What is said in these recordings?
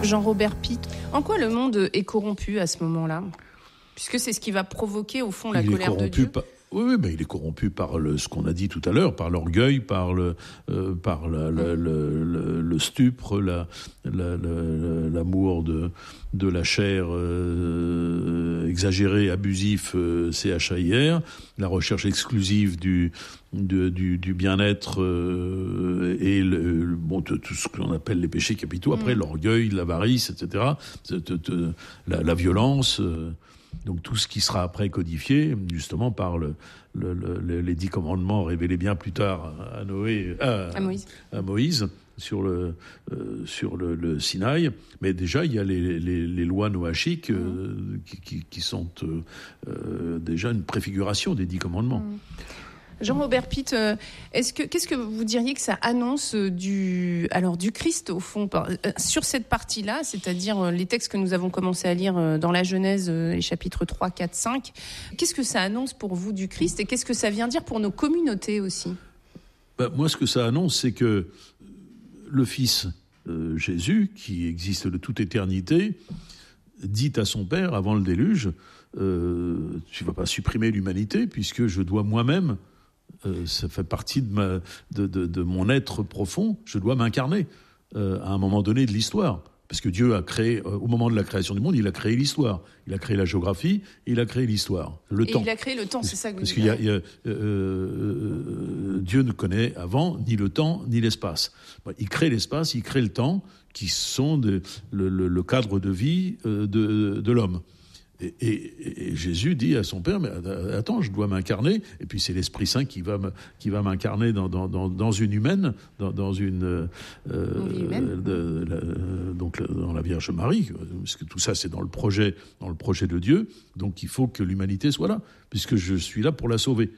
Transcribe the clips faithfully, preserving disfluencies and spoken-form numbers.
Jean-Robert Pitt, en quoi le monde est corrompu à ce moment-là ? Puisque c'est ce qui va provoquer au fond la il colère de Dieu. Par... Oui, oui, mais il est corrompu par le, ce qu'on a dit tout à l'heure, par l'orgueil, par le, euh, par la, la, le, le, le stupre, la, la, la, l'amour de, de la chair euh, exagéré, abusif, euh, C H A I R, la recherche exclusive du, de, du, du bien-être euh, et le, le, bon, tout ce qu'on appelle les péchés capitaux. Après, mmh. l'orgueil, l'avarice, et cetera, la, la violence... Euh, Donc tout ce qui sera après codifié, justement par le, le, le, les dix commandements révélés bien plus tard à Noé, à, à Moïse, à Moïse sur le euh, sur le, le Sinaï. Mais déjà il y a les, les, les lois noachiques euh, mmh. qui, qui, qui sont euh, déjà une préfiguration des dix commandements. Mmh. Jean-Robert Pitt, est-ce que, qu'est-ce que vous diriez que ça annonce du, alors, du Christ, au fond, par, sur cette partie-là, c'est-à-dire les textes que nous avons commencé à lire dans la Genèse, les chapitres trois, quatre, cinq. Qu'est-ce que ça annonce pour vous du Christ et qu'est-ce que ça vient dire pour nos communautés aussi ? Ben, moi, ce que ça annonce, c'est que le Fils euh, Jésus, qui existe de toute éternité, dit à son Père, avant le déluge, euh, tu ne vas pas supprimer l'humanité puisque je dois moi-même... Euh, ça fait partie de, ma, de, de, de mon être profond, je dois m'incarner euh, à un moment donné de l'histoire. Parce que Dieu a créé, euh, au moment de la création du monde, il a créé l'histoire. Il a créé la géographie et il a créé l'histoire, le et temps. il a créé le temps, c'est ça que vous Parce dites. Parce qu'il y a, il y a euh, Dieu ne connaît avant ni le temps ni l'espace. Il crée l'espace, il crée le temps, qui sont de, le, le, le cadre de vie euh, de, de l'homme. Et, et, et Jésus dit à son Père, mais attends, je dois m'incarner. Et puis c'est l'Esprit Saint qui va, me, qui va m'incarner dans, dans, dans, dans une humaine, dans, dans une, euh, humaine. De, de, donc dans la Vierge Marie, parce que tout ça c'est dans le projet, dans le projet de Dieu. Donc il faut que l'humanité soit là, puisque je suis là pour la sauver.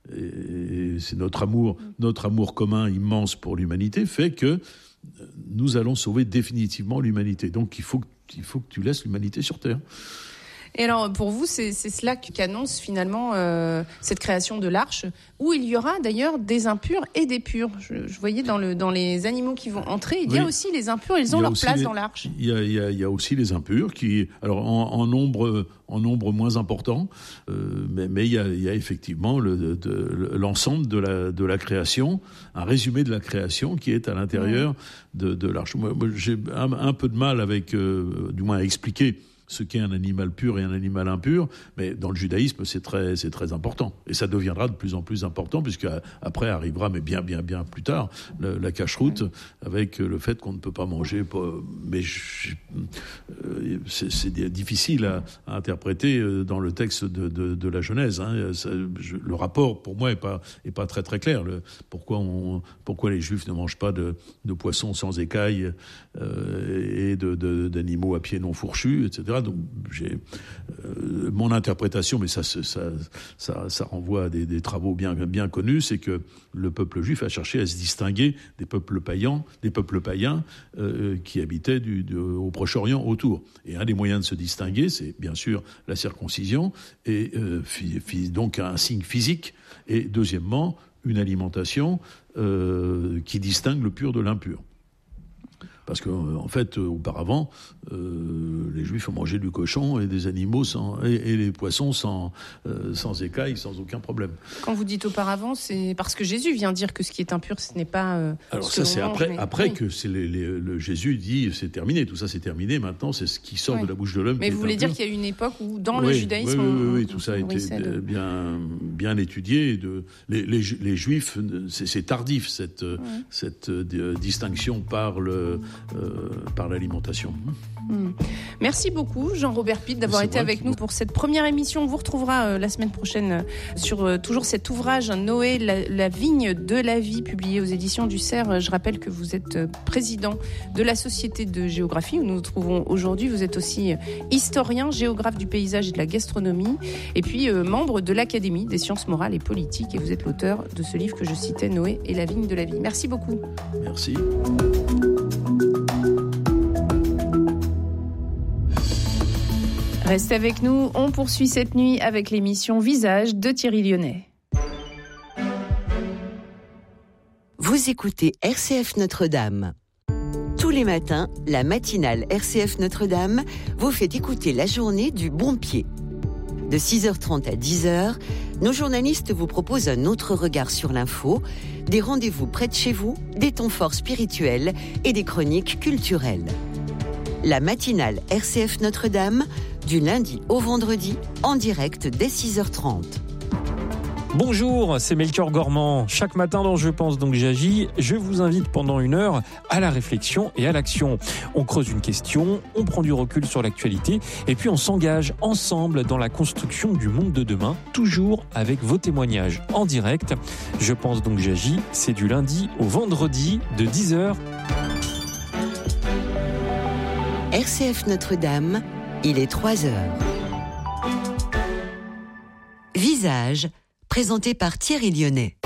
Et c'est notre amour, notre amour commun immense pour l'humanité fait que nous allons sauver définitivement l'humanité. Donc il faut, il faut que tu laisses l'humanité sur terre. Et alors, pour vous, c'est, c'est cela qu'annonce finalement euh, cette création de l'arche, où il y aura d'ailleurs des impurs et des purs. Je, je voyais dans, le, dans les animaux qui vont entrer, il y a oui. aussi les impurs, ils ont leur place les, dans l'arche. Il y, a, il, y a, il y a aussi les impurs, qui, alors en, en, nombre, en nombre moins important, euh, mais, mais il, y a, il y a effectivement le, de, de, l'ensemble de la, de la création, un résumé de la création qui est à l'intérieur mmh. de, de l'arche. Moi, moi, j'ai un, un peu de mal avec, euh, du moins à expliquer ce qu'est un animal pur et un animal impur, mais dans le judaïsme, c'est très, c'est très important. Et ça deviendra de plus en plus important, puisque après arrivera, mais bien, bien, bien plus tard, la, la cacheroute, avec le fait qu'on ne peut pas manger. Mais je, c'est, c'est difficile à, à interpréter dans le texte de, de, de la Genèse. Hein. Ça, je, le rapport, pour moi, est pas, est pas très, très clair. Le, pourquoi, on, pourquoi les Juifs ne mangent pas de, de poissons sans écailles euh, et de, de, d'animaux à pieds non fourchus, et cetera. Donc j'ai euh, mon interprétation, mais ça, ça, ça, ça renvoie à des, des travaux bien, bien connus, c'est que le peuple juif a cherché à se distinguer des peuples païens, des peuples païens euh, qui habitaient du, de, au Proche-Orient autour. Et un des moyens de se distinguer, c'est bien sûr la circoncision, et euh, fi, fi, donc un signe physique, et deuxièmement une alimentation euh, qui distingue le pur de l'impur. Parce qu'en en fait, auparavant, euh, les Juifs ont mangé du cochon et des animaux sans, et, et les poissons sans, euh, sans écailles, sans aucun problème. Quand vous dites auparavant, c'est parce que Jésus vient dire que ce qui est impur, ce n'est pas. Euh, Alors ce ça, c'est mange, après, mais... après oui. que c'est les, les, le Jésus dit c'est terminé, tout ça c'est terminé. Maintenant, c'est ce qui sort oui. de la bouche de l'homme. Mais qui vous est voulez impur. dire qu'il y a eu une époque où, dans oui, le judaïsme, oui, oui, oui, on, oui, tout ça a été de... bien, bien étudié. De, les, les, les Juifs, c'est, c'est tardif cette, oui. cette euh, distinction par le, euh, par l'alimentation. Mmh. Merci beaucoup Jean-Robert Pitt d'avoir C'est été avec nous pour cette première émission. On vous retrouvera euh, la semaine prochaine euh, sur euh, toujours cet ouvrage Noé, la, la vigne de la vie, publié aux éditions du Cerf. Je rappelle que vous êtes euh, président de la Société de géographie où nous nous trouvons aujourd'hui. Vous êtes aussi euh, historien, géographe du paysage et de la gastronomie et puis euh, membre de l'Académie des sciences morales et politiques, et vous êtes l'auteur de ce livre que je citais, Noé et la vigne de la vie. Merci beaucoup. Merci. Restez avec nous, on poursuit cette nuit avec l'émission Visage de Thierry Lyonnais. Vous écoutez R C F Notre-Dame. Tous les les matins, la matinale R C F Notre-Dame vous fait écouter la journée du bon pied. De six heures trente à dix heures, nos journalistes vous proposent un autre regard sur l'info, des rendez-vous près de chez vous, des temps forts spirituels et des chroniques culturelles. La matinale R C F Notre-Dame, du lundi au vendredi, en direct dès six heures trente. Bonjour, c'est Melchior Gormand. Chaque matin dans Je pense donc j'agis, je vous invite pendant une heure à la réflexion et à l'action. On creuse une question, on prend du recul sur l'actualité et puis on s'engage ensemble dans la construction du monde de demain, toujours avec vos témoignages en direct. Je pense donc j'agis, c'est du lundi au vendredi de dix heures. R C F Notre-Dame, il est trois heures. Visage, présenté par Thierry Lyonnais.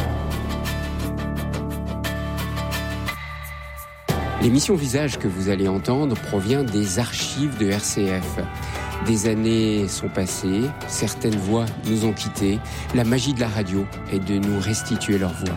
L'émission Visage que vous allez entendre provient des archives de R C F. Des années sont passées, certaines voix nous ont quittés. La magie de la radio est de nous restituer leur voix.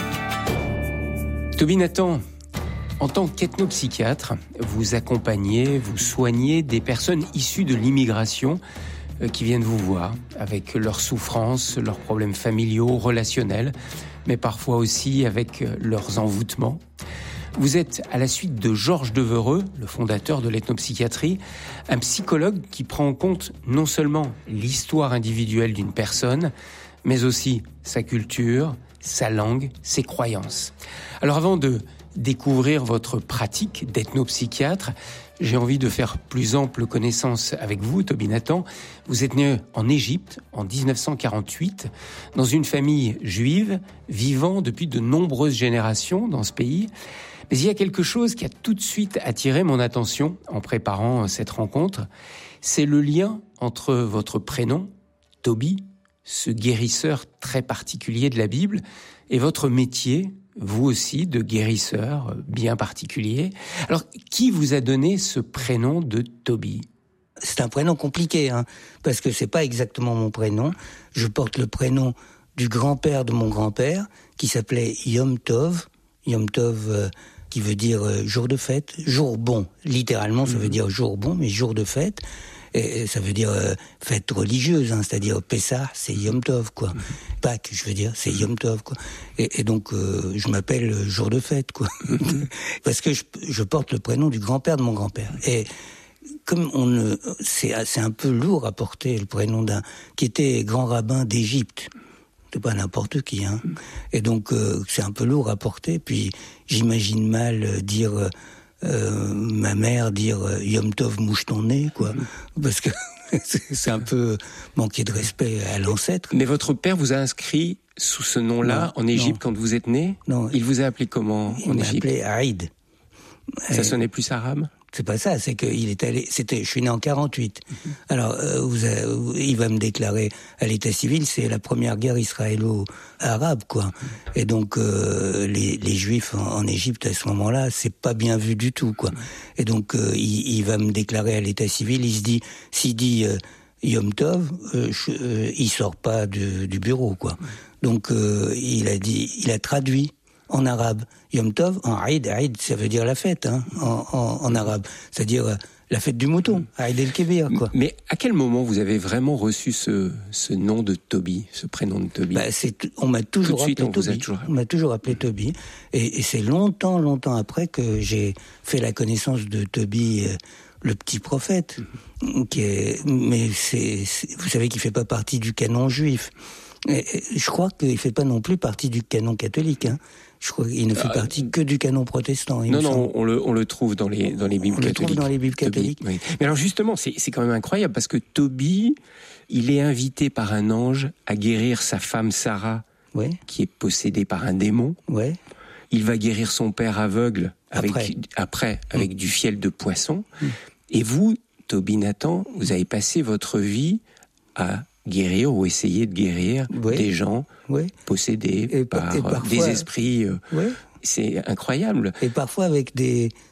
Toby Nathan, en tant qu'ethnopsychiatre, vous accompagnez, vous soignez des personnes issues de l'immigration qui viennent vous voir avec leurs souffrances, leurs problèmes familiaux, relationnels, mais parfois aussi avec leurs envoûtements. Vous êtes à la suite de Georges Devereux, le fondateur de l'ethnopsychiatrie, un psychologue qui prend en compte non seulement l'histoire individuelle d'une personne, mais aussi sa culture, sa langue, ses croyances. Alors avant de découvrir votre pratique d'ethnopsychiatre, j'ai envie de faire plus ample connaissance avec vous, Toby Nathan. Vous êtes né en Égypte en dix-neuf cent quarante-huit, dans une famille juive vivant depuis de nombreuses générations dans ce pays. Mais il y a quelque chose qui a tout de suite attiré mon attention en préparant cette rencontre. C'est le lien entre votre prénom, Toby, ce guérisseur très particulier de la Bible, et votre métier, vous aussi, de guérisseur bien particulier. Alors, qui vous a donné ce prénom de Toby ? C'est un prénom compliqué, hein, parce que c'est pas exactement mon prénom. Je porte le prénom du grand-père de mon grand-père, qui s'appelait Yom Tov. Yom Tov, euh, qui veut dire euh, jour de fête, jour bon. Littéralement, ça mmh. veut dire jour bon, mais jour de fête. Et ça veut dire euh, fête religieuse, hein, c'est-à-dire Pessah, c'est Yom Tov, quoi. Mmh. Pâques, je veux dire, c'est Yom Tov, quoi. Et, et donc, euh, je m'appelle jour de fête, quoi. Mmh. Parce que je, je porte le prénom du grand-père de mon grand-père. Et comme on ne, c'est, c'est un peu lourd à porter le prénom d'un qui était grand rabbin d'Égypte. C'est pas n'importe qui, hein. Mmh. Et donc, euh, c'est un peu lourd à porter. Puis, j'imagine mal euh, dire. Euh, Euh, ma mère dire euh, Yom Tov mouche ton nez, quoi, mmh. parce que c'est, c'est un peu manquer de respect à l'ancêtre. Mais votre père vous a inscrit sous ce nom-là non, en Égypte quand vous êtes né ? Non. Il vous a appelé comment il en m'a Égypte ? Il m'a appelé Aïd. Ça sonnait plus arabe ? C'est pas ça, c'est qu'il est allé. C'était, je suis né en quarante-huit. Mm-hmm. Alors, euh, vous a, il va me déclarer à l'état civil. C'est la première guerre israélo-arabe, quoi. Mm-hmm. Et donc, euh, les, les Juifs en, en Égypte à ce moment-là, c'est pas bien vu du tout, quoi. Mm-hmm. Et donc, euh, il, il va me déclarer à l'état civil. Il se dit, s'il dit euh, Yom Tov, euh, je, euh, il sort pas du, du bureau, quoi. Mm-hmm. Donc, euh, il a dit, il a traduit. En arabe, Yom Tov, en Aïd, Aïd, ça veut dire la fête, hein, en, en, en arabe, c'est-à-dire euh, la fête du mouton, Aïd el-Kébir, quoi. Mais à quel moment vous avez vraiment reçu ce, ce nom de Toby, ce prénom de Toby ? Bah, c'est, on m'a toujours appelé on Toby. Toujours... On m'a toujours appelé Toby, et, et c'est longtemps, longtemps après que j'ai fait la connaissance de Toby, euh, le petit prophète, mm-hmm. qui est, mais c'est, c'est, vous savez qu'il fait pas partie du canon juif. Et, et, je crois qu'il fait pas non plus partie du canon catholique, hein. Je crois qu'il ne fait ah, partie que du canon protestant. Non, non, on le, on le trouve dans les, dans les Bibles on catholiques. On le trouve dans les Bibles catholiques. Toby, oui. Mais alors justement, c'est, c'est quand même incroyable parce que Toby, il est invité par un ange à guérir sa femme Sarah, ouais. qui est possédée par un démon. Ouais. Il va guérir son père aveugle avec, après, après avec mmh. du fiel de poisson. Mmh. Et vous, Toby Nathan, vous avez passé votre vie à guérir ou essayer de guérir oui. des gens oui. possédés et, par et parfois, des esprits. Euh, oui. C'est incroyable. Et parfois avec des,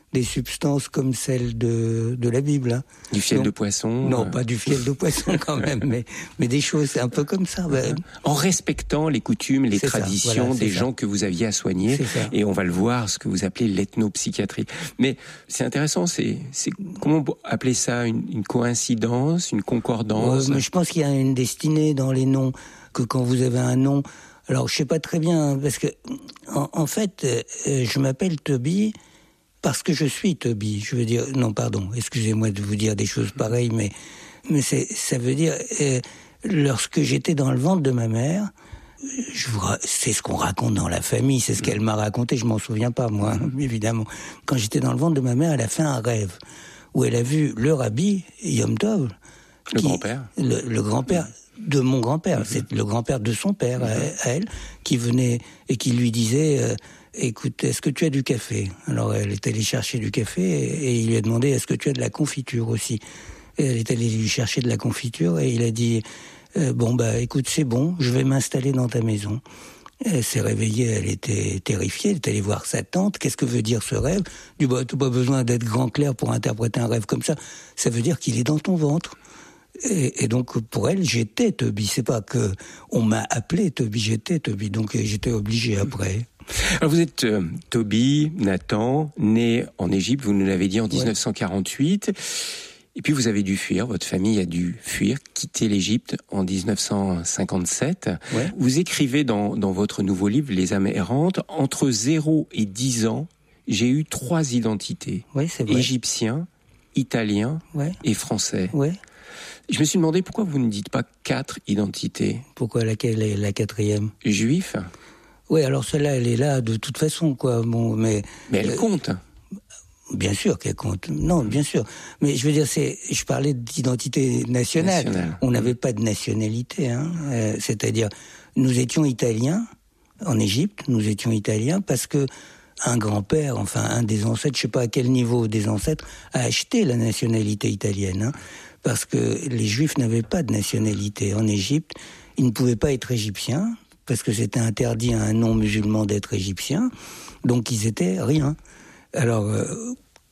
des substances comme celles de, de la Bible. Hein. Du fiel Donc, de poisson Non, euh... pas du fiel de poisson quand même, mais, mais des choses un peu comme ça. Ben, en respectant les coutumes, les traditions ça, voilà, des ça. gens que vous aviez à soigner. Et on va le voir, ce que vous appelez l'ethnopsychiatrie. Mais c'est intéressant, c'est, c'est comment appeler ça, une, une coïncidence, une concordance? euh, mais Je pense qu'il y a une destinée dans les noms, que quand vous avez un nom... Alors, je sais pas très bien, parce que, en, en fait, euh, je m'appelle Toby parce que je suis Toby. Je veux dire, non, pardon, excusez-moi de vous dire des choses pareilles, mais, mais c'est, ça veut dire, euh, lorsque j'étais dans le ventre de ma mère, je vous, c'est ce qu'on raconte dans la famille, c'est ce qu'elle m'a raconté, je m'en souviens pas, moi, hein, évidemment. Quand j'étais dans le ventre de ma mère, elle a fait un rêve où elle a vu le rabbi, Yom Tov. Le qui, grand-père. Le, le grand-père de mon grand-père, mm-hmm. c'est le grand-père de son père, mm-hmm. à, à elle, qui venait et qui lui disait... Euh, écoute, est-ce que tu as du café? Alors elle est allée chercher du café et, et il lui a demandé, est-ce que tu as de la confiture aussi? Et elle est allée lui chercher de la confiture et il a dit, euh, bon bah écoute, c'est bon, je vais m'installer dans ta maison. Elle s'est réveillée, elle était terrifiée, elle est allée voir sa tante. Qu'est-ce que veut dire ce rêve? Du bah, t'as pas besoin d'être grand clair pour interpréter un rêve comme ça. Ça veut dire qu'il est dans ton ventre. Et, et donc pour elle, j'étais Toby. C'est pas que on m'a appelé Toby, j'étais Toby. Donc j'étais obligé après. Alors vous êtes euh, Toby Nathan, né en Égypte, vous nous l'avez dit, en dix-neuf cent quarante-huit. Ouais. Et puis vous avez dû fuir, votre famille a dû fuir, quitter l'Égypte en dix-neuf cent cinquante-sept. Ouais. Vous écrivez dans, dans votre nouveau livre, Les âmes errantes, entre zéro et dix ans, j'ai eu trois identités. Ouais, c'est vrai. Égyptien, italien ouais. et français. Ouais. Je me suis demandé pourquoi vous ne dites pas quatre identités. Pourquoi laquelle est la quatrième? Juif. Oui, alors celle-là, elle est là de toute façon, quoi. Bon, mais mais elle euh, compte. Bien sûr qu'elle compte. Non, bien sûr. Mais je veux dire, c'est, je parlais d'identité nationale. nationale. On n'avait mmh. pas de nationalité, hein. Euh, c'est-à-dire, nous étions italiens en Égypte. Nous étions italiens parce que un grand-père, enfin un des ancêtres, je sais pas à quel niveau des ancêtres, a acheté la nationalité italienne, hein, parce que les Juifs n'avaient pas de nationalité en Égypte. Ils ne pouvaient pas être égyptiens, parce que c'était interdit à un non-musulman d'être égyptien, donc ils étaient rien. Alors, euh,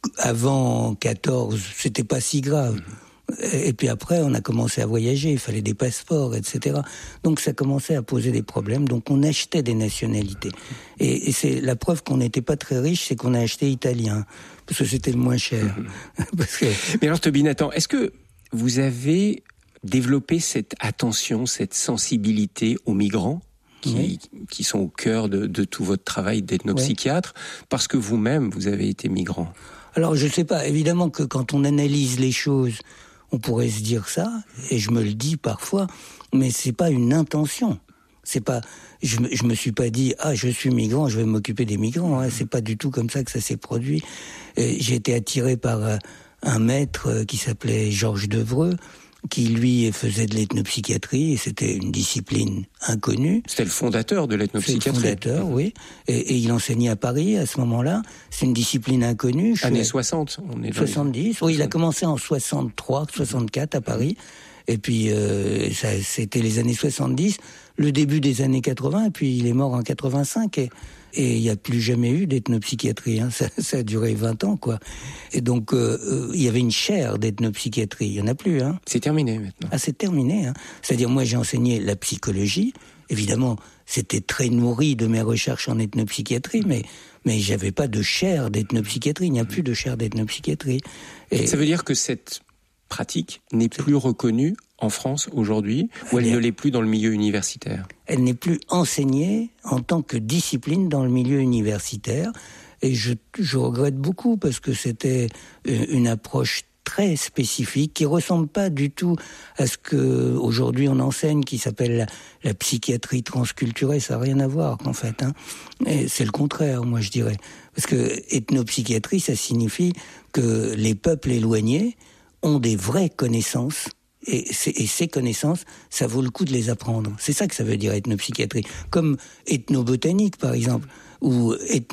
avant quatorze, c'était pas si grave. Et puis après, on a commencé à voyager, il fallait des passeports, et cetera. Donc ça commençait à poser des problèmes, donc on achetait des nationalités. Et, et c'est la preuve qu'on n'était pas très riche, c'est qu'on a acheté italien, parce que c'était le moins cher. parce que... Mais alors, Toby Nathan, est-ce que vous avez développé cette attention, cette sensibilité aux migrants qui, oui. qui sont au cœur de, de tout votre travail d'ethnopsychiatre, oui. parce que vous-même, vous avez été migrant? Alors, je sais pas. Évidemment que quand on analyse les choses, on pourrait se dire ça, et je me le dis parfois, mais c'est pas une intention. C'est pas, je, je me suis pas dit, ah, je suis migrant, je vais m'occuper des migrants. Hein. C'est pas du tout comme ça que ça s'est produit. Et j'ai été attiré par euh, un maître euh, qui s'appelait Georges Devreux, qui, lui, faisait de l'ethnopsychiatrie, et c'était une discipline inconnue. C'était le fondateur de l'ethnopsychiatrie. C'est le fondateur, oui. Et, et il enseignait à Paris, à ce moment-là. C'est une discipline inconnue. Années suis... soixante, on est dans soixante-dix, oui, il a commencé en soixante-trois, soixante-quatre à Paris. Et puis, euh, ça, c'était les années soixante-dix, le début des années quatre-vingts, et puis il est mort en quatre-vingt-cinq, et... Et il n'y a plus jamais eu d'ethnopsychiatrie, hein. ça, ça a duré vingt ans, quoi. Et donc, euh, euh, il y avait une chaire d'ethnopsychiatrie, il n'y en a plus. Hein. C'est terminé maintenant. Ah, c'est terminé. Hein. C'est-à-dire, moi, j'ai enseigné la psychologie. Évidemment, c'était très nourri de mes recherches en ethnopsychiatrie, mais, mais je n'avais pas de chaire d'ethnopsychiatrie, il n'y a plus de chaire d'ethnopsychiatrie. Et ça veut dire que cette pratique n'est plus reconnue en France aujourd'hui, ou elle, elle ne l'est plus dans le milieu universitaire? Elle n'est plus enseignée en tant que discipline dans le milieu universitaire, et je, je regrette beaucoup parce que c'était une approche très spécifique qui ressemble pas du tout à ce que aujourd'hui on enseigne, qui s'appelle la, la psychiatrie transculturée. Ça n'a rien à voir en fait, hein. Et c'est le contraire, moi je dirais, parce que ethnopsychiatrie, ça signifie que les peuples éloignés ont des vraies connaissances. Et, et ces connaissances, ça vaut le coup de les apprendre. C'est ça que ça veut dire ethnopsychiatrie. Comme ethnobotanique, par exemple, ou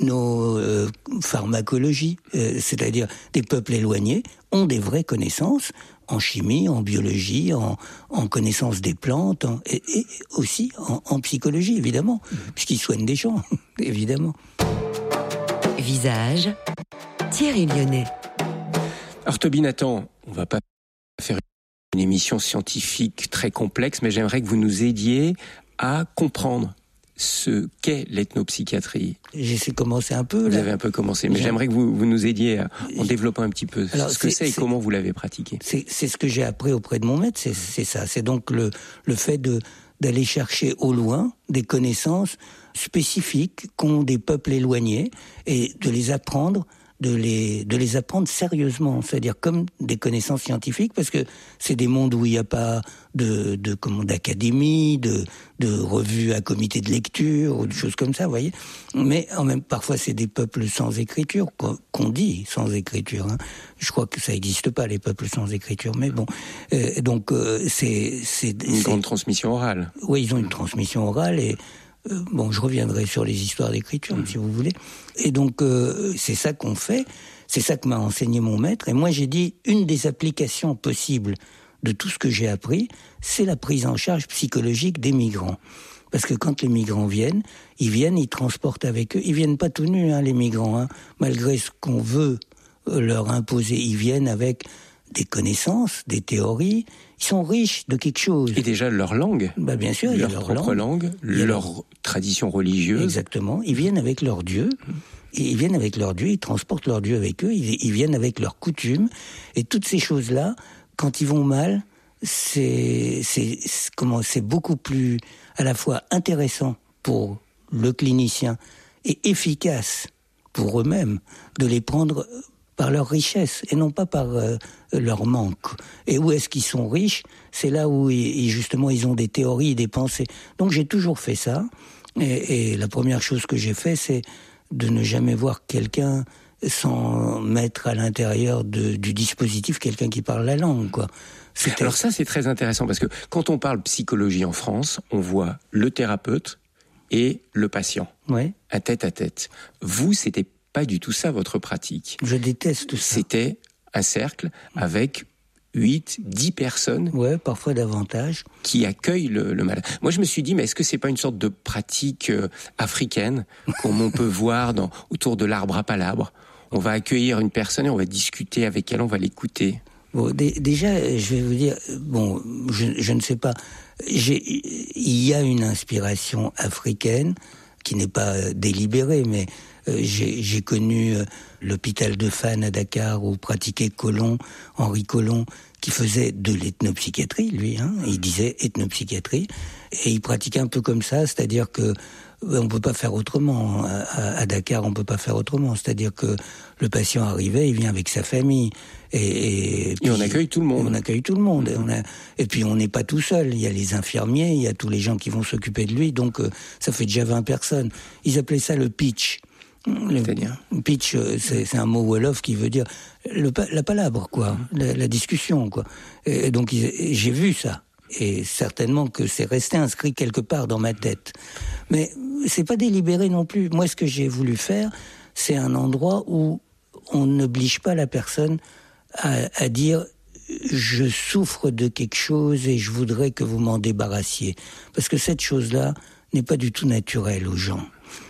ethnopharmacologie, euh, c'est-à-dire des peuples éloignés ont des vraies connaissances en chimie, en biologie, en, en connaissance des plantes, en, et, et aussi en, en psychologie, évidemment, mmh. puisqu'ils soignent des gens, évidemment. Visage Thierry Lyonnais. Alors Toby Nathan, on va pas faire une émission scientifique très complexe, mais j'aimerais que vous nous aidiez à comprendre ce qu'est l'ethnopsychiatrie. J'essaie de commencer un peu. Vous là. avez un peu commencé, mais J'ai... j'aimerais que vous, vous nous aidiez à, en développant un petit peu Alors, ce que c'est, c'est et c'est, comment vous l'avez pratiqué. C'est, c'est ce que j'ai appris auprès de mon maître, c'est, c'est ça. C'est donc le, le fait de, d'aller chercher au loin des connaissances spécifiques qu'ont des peuples éloignés et de les apprendre de les de les apprendre sérieusement, c'est-à-dire comme des connaissances scientifiques, parce que c'est des mondes où il n'y a pas de de comment d'académie, de de revues à comité de lecture ou de choses comme ça, vous voyez. Mais en même parfois c'est des peuples sans écriture, qu'on dit sans écriture. Hein. Je crois que ça n'existe pas les peuples sans écriture, mais bon. Euh, donc euh, c'est c'est une c'est, grande transmission orale. Oui, ils ont une transmission orale et Euh, bon, je reviendrai sur les histoires d'écriture, mmh. si vous voulez. Et donc, euh, c'est ça qu'on fait. C'est ça que m'a enseigné mon maître. Et moi, j'ai dit, une des applications possibles de tout ce que j'ai appris, c'est la prise en charge psychologique des migrants. Parce que quand les migrants viennent, ils viennent, ils transportent avec eux. Ils viennent pas tout nus, hein, les migrants. Hein. Malgré ce qu'on veut leur imposer, ils viennent avec des connaissances, des théories. Ils sont riches de quelque chose. Et déjà leur langue. Bah bien sûr, leur, il y a leur propre langue, langue leur, leur tradition religieuse. Exactement. Ils viennent avec leur Dieu. Ils viennent avec leur Dieu. Ils transportent leur Dieu avec eux. Ils, ils viennent avec leurs coutumes. Et toutes ces choses-là, quand ils vont mal, c'est, c'est, c'est comment, c'est beaucoup plus à la fois intéressant pour le clinicien et efficace pour eux-mêmes de les prendre par leur richesse et non pas par euh, leur manque. Et où est-ce qu'ils sont riches ? C'est là où ils, justement ils ont des théories, des pensées. Donc j'ai toujours fait ça. Et, et la première chose que j'ai fait, c'est de ne jamais voir quelqu'un sans mettre à l'intérieur de, du dispositif quelqu'un qui parle la langue, quoi. C'était... Alors ça, c'est très intéressant parce que quand on parle psychologie en France, on voit le thérapeute et le patient, ouais. à tête à tête. Vous, c'était pas du tout ça, votre pratique. Je déteste ça. C'était un cercle avec huit, dix personnes. Ouais, parfois davantage. Qui accueillent le, le malade. Moi, je me suis dit, mais est-ce que c'est pas une sorte de pratique euh, africaine, comme on peut voir dans, autour de l'arbre à palabres ? On va accueillir une personne et on va discuter avec elle, on va l'écouter. Bon, d- déjà, je vais vous dire, bon, je, je ne sais pas. J'ai, il y a une inspiration africaine qui n'est pas délibérée, mais Euh, j'ai, j'ai connu euh, l'hôpital de Fannes à Dakar où pratiquait Colomb, Henri Colomb, qui faisait de l'ethnopsychiatrie, lui, hein, il disait ethnopsychiatrie, et il pratiquait un peu comme ça, c'est-à-dire que on peut pas faire autrement. À, à Dakar, on peut pas faire autrement, c'est-à-dire que le patient arrivait, il vient avec sa famille, et, et, puis, et on accueille tout le monde. On accueille tout le monde, et, on a, et puis on n'est pas tout seul. Il y a les infirmiers, il y a tous les gens qui vont s'occuper de lui, donc euh, ça fait déjà vingt personnes. Ils appelaient ça le pitch. Le C'est-à-dire pitch, c'est, c'est un mot wolof qui veut dire le, la palabre, quoi, la, la discussion, quoi. Et donc j'ai vu ça, et certainement que c'est resté inscrit quelque part dans ma tête. Mais c'est pas délibéré non plus. Moi, ce que j'ai voulu faire, c'est un endroit où on n'oblige pas la personne à, à dire je souffre de quelque chose et je voudrais que vous m'en débarrassiez, parce que cette chose-là n'est pas du tout naturelle aux gens.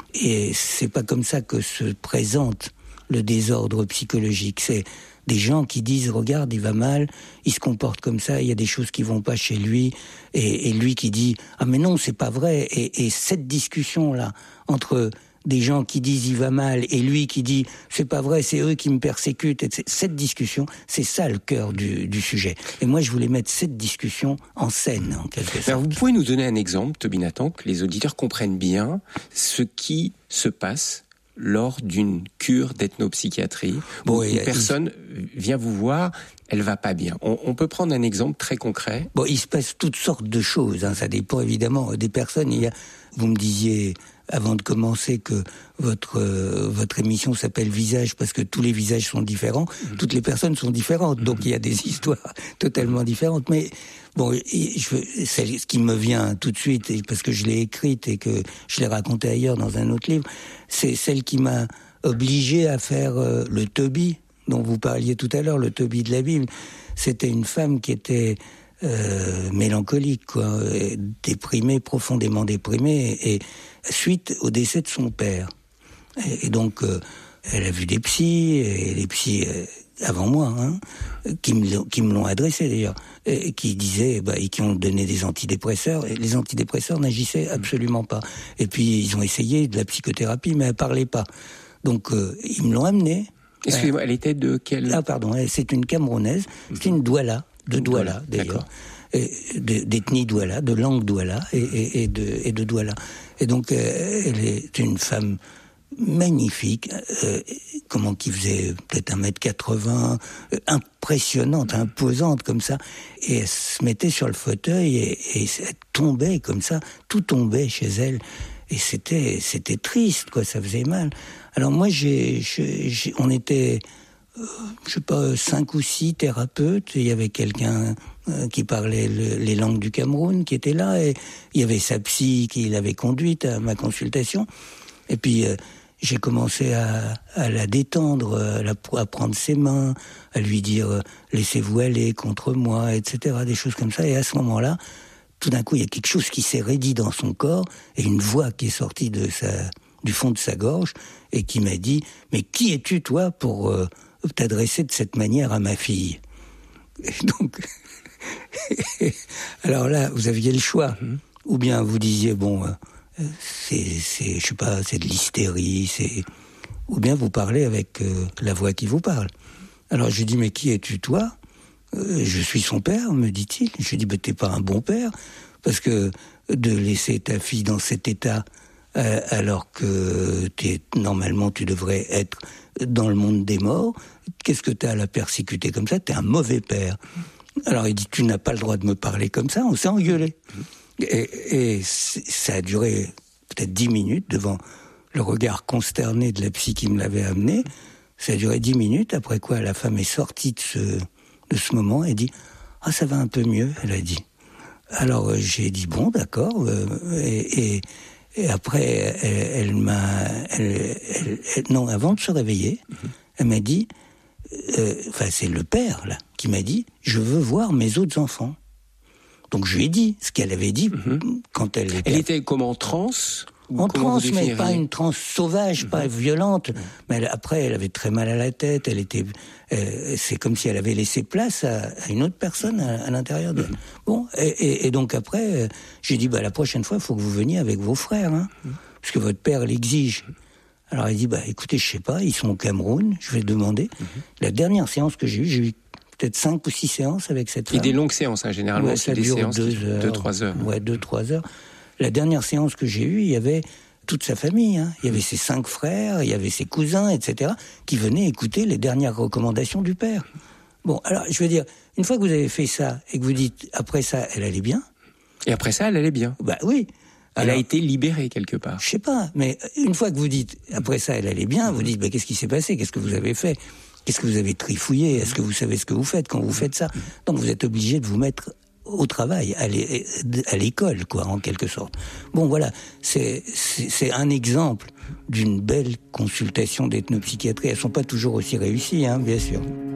Et c'est pas comme ça que se présente le désordre psychologique. C'est des gens qui disent, regarde, il va mal, il se comporte comme ça, il y a des choses qui vont pas chez lui, et, et lui qui dit, ah mais non, c'est pas vrai. Et, et cette discussion-là, entre des gens qui disent il va mal et lui qui dit c'est pas vrai, c'est eux qui me persécutent, et cette discussion, c'est ça le cœur du, du sujet. Et moi je voulais mettre cette discussion en scène, en quelque sorte. Alors vous pouvez nous donner un exemple, Toby Nathan, que les auditeurs comprennent bien ce qui se passe lors d'une cure d'ethnopsychiatrie où bon, une et, personne il... vient vous voir, elle va pas bien. On, on peut prendre un exemple très concret. Bon, il se passe toutes sortes de choses, hein, ça dépend évidemment des personnes. Il y a, vous me disiez avant de commencer que votre euh, votre émission s'appelle Visage parce que tous les visages sont différents, mmh. toutes les personnes sont différentes, donc il y a des histoires totalement différentes. Mais bon, je, c'est ce qui me vient tout de suite, et parce que je l'ai écrite et que je l'ai racontée ailleurs dans un autre livre, c'est celle qui m'a obligé à faire euh, le Toby dont vous parliez tout à l'heure, le Toby de la Bible. C'était une femme qui était euh, mélancolique, quoi, déprimée, profondément déprimée, et, et suite au décès de son père. Et, et donc, euh, elle a vu des psys, et les psys euh, avant moi, hein, qui me l'ont, qui me l'ont adressé d'ailleurs, et qui disaient, bah, et qui ont donné des antidépresseurs, et les antidépresseurs n'agissaient absolument pas. Et puis ils ont essayé de la psychothérapie, mais elle parlait pas. Donc euh, ils me l'ont amenée. Excusez-moi, elle était de quelle... Ah pardon, c'est une Camerounaise, c'est une Douala, de Douala d'ailleurs, et de, d'ethnie Douala, de langue Douala et, et, et, de, et de Douala. Et donc euh, elle est une femme magnifique, euh, comment qui faisait peut-être un mètre quatre-vingts, euh, impressionnante, imposante comme ça, et elle se mettait sur le fauteuil et, et elle tombait comme ça, tout tombait chez elle, et c'était c'était triste, quoi, ça faisait mal. Alors moi, j'ai, j'ai, j'ai on était, euh, je sais pas, cinq ou six thérapeutes, il y avait quelqu'un euh, qui parlait le, les langues du Cameroun qui était là, et il y avait sa psy qui l'avait conduite à ma consultation, et puis euh, j'ai commencé à, à la détendre, à, la, à prendre ses mains, à lui dire euh, « laissez-vous aller contre moi », et cetera, des choses comme ça. Et à ce moment-là, tout d'un coup, il y a quelque chose qui s'est raidi dans son corps, et une voix qui est sortie de sa, du fond de sa gorge, et qui m'a dit « mais qui es-tu, toi, pour euh, t'adresser de cette manière à ma fille ?» Et donc, alors là, vous aviez le choix. Mm-hmm. Ou bien vous disiez « bon... Euh, c'est, c'est, je sais pas, c'est de l'hystérie, c'est... » Ou bien vous parlez avec euh, la voix qui vous parle. Alors je lui dis, mais qui es-tu, toi ? euh, Je suis son père, me dit-il. Je lui dis, mais t'es pas un bon père, parce que de laisser ta fille dans cet état, euh, alors que t'es, normalement tu devrais être dans le monde des morts, qu'est-ce que t'as à la persécuter comme ça ? T'es un mauvais père. Alors il dit, tu n'as pas le droit de me parler comme ça, on s'est engueulé. Et, et ça a duré peut-être dix minutes devant le regard consterné de la psy qui me l'avait amené. Ça a duré dix minutes, après quoi la femme est sortie de ce, de ce moment et dit « Ah, ça va un peu mieux », elle a dit. Alors euh, j'ai dit « Bon, d'accord euh, ». Et, et, et après, elle, elle m'a... Elle, elle, elle, non, avant de se réveiller, elle m'a dit... Enfin, euh, c'est le père, là, qui m'a dit « Je veux voir mes autres enfants ». Donc je lui ai dit ce qu'elle avait dit mm-hmm. quand elle était... Elle était comme en transe ? En transe, mais pas une transe sauvage, mm-hmm. pas violente. Mm-hmm. Mais elle, après, elle avait très mal à la tête. Elle était, euh, c'est comme si elle avait laissé place à, à une autre personne à, à l'intérieur d'elle. Mm-hmm. Bon, et, et, et donc après, euh, j'ai dit, bah la prochaine fois, il faut que vous veniez avec vos frères, hein, mm-hmm. parce que votre père l'exige. Alors elle dit, bah écoutez, je sais pas, ils sont au Cameroun, je vais demander. Mm-hmm. La dernière séance que j'ai eue, j'ai eu peut-être cinq ou six séances avec cette femme. Et des longues séances, hein, généralement, ouais, c'est des séances de deux, trois heures. Ouais, deux, trois heures. La dernière séance que j'ai eue, il y avait toute sa famille. Hein. Il y avait ses cinq frères, il y avait ses cousins, et cetera, qui venaient écouter les dernières recommandations du père. Bon, alors, je veux dire, une fois que vous avez fait ça, et que vous dites, après ça, elle allait bien. Et après ça, elle allait bien. Bah oui. Elle alors, a été libérée quelque part. Je sais pas, mais une fois que vous dites, après ça, elle allait bien, vous dites, bah, qu'est-ce qui s'est passé ? Qu'est-ce que vous avez fait ? Qu'est-ce que vous avez trifouillé ? Est-ce que vous savez ce que vous faites quand vous faites ça ? Donc vous êtes obligé de vous mettre au travail, à, l'é- à l'école, quoi, en quelque sorte. Bon, voilà, c'est, c'est, c'est un exemple d'une belle consultation d'ethnopsychiatrie. Elles sont pas toujours aussi réussies, hein, bien sûr.